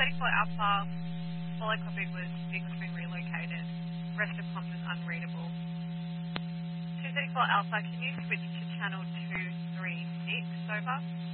234 Alpha, follow copy was vehicle's been relocated. Rest of comms is unreadable. 234 Alpha, can you switch to channel 236, over?